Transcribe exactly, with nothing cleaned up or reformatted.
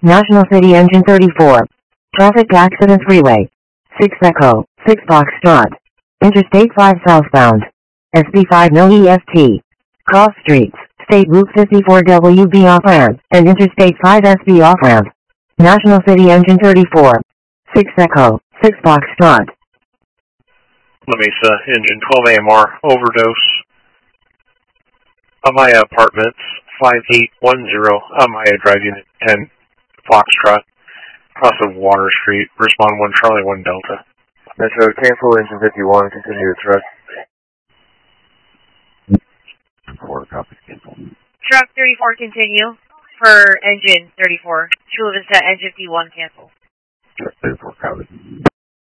National City Engine thirty-four. Traffic Accident Freeway. six Echo, six Foxtrot. Interstate five southbound. S B five no E S T. Cross streets, State Route fifty-four W B off-ramp, and Interstate five S B off-ramp. National City Engine thirty-four. six Echo, six Foxtrot. La Mesa, engine twelve A M R, overdose. Amaya Apartments, five eight one zero, Amaya Drive, Unit ten, Foxtrot, cross of Water Street, respond one Charlie one Delta. Metro, cancel engine fifty-one, continue its rest. Four copies cancel. Truck thirty-four, continue for engine thirty-four. Chula Vista, engine fifty-one, cancel. Truck thirty-four copies.